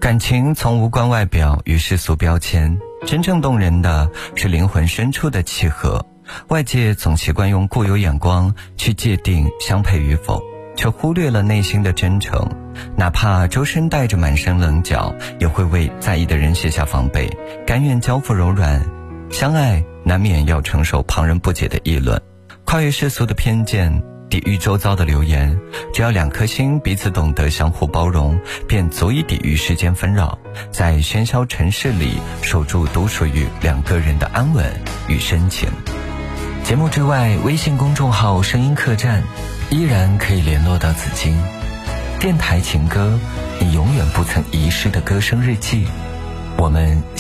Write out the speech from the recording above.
感情从无关外表与世俗标签，真正动人的是灵魂深处的契合。外界总习惯用固有眼光去界定相配与否，却忽略了内心的真诚。哪怕周身带着满身棱角，也会为在意的人卸下防备，甘愿交付柔软。相爱难免要承受旁人不解的议论，跨越世俗的偏见，抵御周遭的流言，只要两颗心彼此懂得相互包容，便足以抵御世间纷扰，在喧嚣尘世里守住独属于两个人的安稳与深情。节目之外，微信公众号声音客栈依然可以联络到紫金。电台情歌，你永远不曾遗失的歌声日记。我们